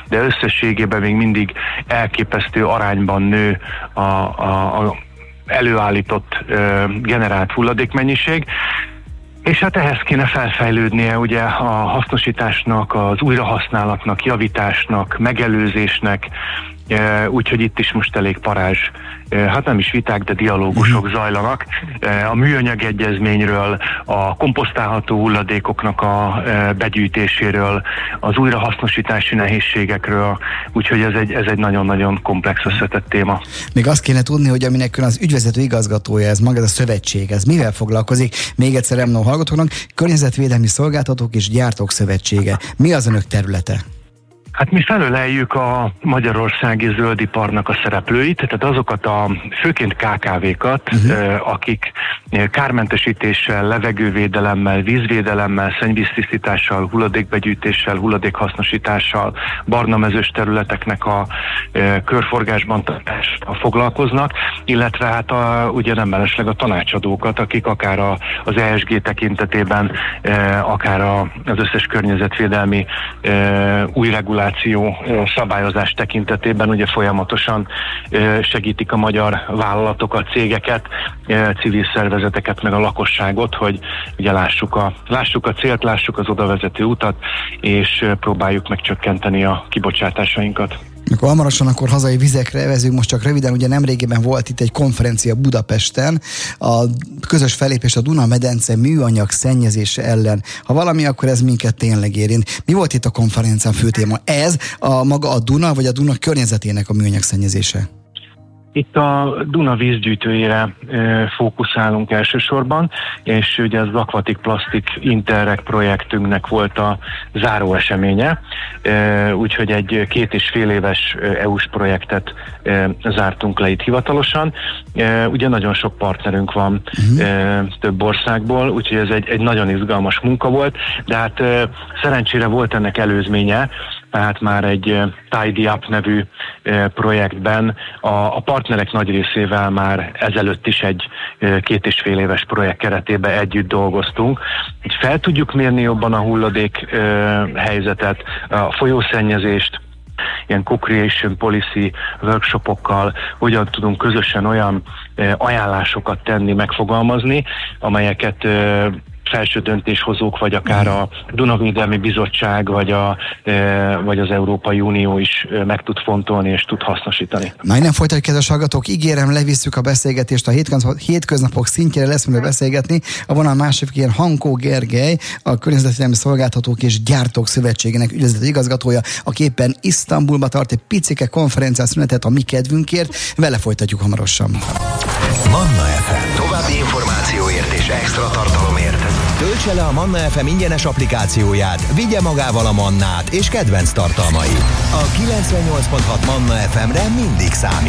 de összességében még mindig elképesztő arányban nő a előállított generált hulladékmennyiség. És hát ehhez kéne felfejlődnie ugye a hasznosításnak, az újrahasználatnak, javításnak, megelőzésnek, úgyhogy itt is most elég parázs, hát nem is viták, de dialógusok zajlanak. A műanyag egyezményről, a komposztálható hulladékoknak a begyűjtéséről, az újrahasznosítási nehézségekről, úgyhogy ez egy nagyon-nagyon komplex összetett téma. Még azt kéne tudni, hogy aminek az ügyvezető igazgatója, ez maga a szövetség, ez mivel foglalkozik? Még egyszer elmondom a hallgatóknak, Környezetvédelmi Szolgáltatók és Gyártók Szövetsége. Mi az önök területe? Hát mi felöleljük a magyarországi zöldiparnak a szereplőit, tehát azokat a főként KKV-kat, akik kármentesítéssel, levegővédelemmel, vízvédelemmel, szennyvíztisztítással, hulladékbegyűjtéssel, hulladékhasznosítással, barnamezős területeknek a körforgásban foglalkoznak, illetve hát ugye nem mellesleg a tanácsadókat, akik akár az ESG tekintetében, akár az összes környezetvédelmi új reguláció szabályozás tekintetében ugye folyamatosan segítik a magyar vállalatokat, cégeket, civil szervezeteket, meg a lakosságot, hogy ugye lássuk a célt, lássuk az odavezető utat, és próbáljuk meg csökkenteni a kibocsátásainkat. Mikor hamarosan akkor hazai vizekre evezünk, most csak röviden, ugye nemrégiben volt itt egy konferencia Budapesten, a közös fellépés a Duna-medence műanyag szennyezése ellen. Ha valami, akkor ez minket tényleg érint. Mi volt itt a konferencián fő téma? Ez maga a Duna, vagy a Duna környezetének a műanyag szennyezése? Itt a Duna vízgyűjtőjére fókuszálunk elsősorban, és ugye az Aquatic Plastic Interreg projektünknek volt a záró eseménye, úgyhogy egy 2,5 éves EU-s projektet zártunk le itt hivatalosan. Ugye nagyon sok partnerünk van több országból, úgyhogy ez egy nagyon izgalmas munka volt, de hát szerencsére volt ennek előzménye, tehát már egy Tidy Up nevű projektben a partnerek nagy részével már ezelőtt is egy 2,5 éves projekt keretében együtt dolgoztunk. Így fel tudjuk mérni jobban a hulladék helyzetet, a folyószennyezést, ilyen co-creation policy workshopokkal, hogyan tudunk közösen olyan ajánlásokat tenni, megfogalmazni, amelyeket felső döntéshozók, vagy akár a Dunavédelmi Bizottság, vagy az Európai Unió is meg tud fontolni és tud hasznosítani. Na, innen folytatjuk, kedves hallgatók, ígérem, levisszük a beszélgetést a hétköznapok szintjére, lesz miről beszélgetni. A vonal másik ilyen Hankó Gergely, a Környezetvédelmi Szolgáltatók és Gyártók Szövetségének ügyvezető igazgatója, aki éppen Isztambulba tart egy picike konferenciaszünetet a mi kedvünkért. Vele folytatjuk hamarosan. Manna FM. További információért és extra tartalomért töltse le a Manna FM ingyenes applikációját, vigye magával a Mannát és kedvenc tartalmait. A 98.6 Manna FM-re mindig számít.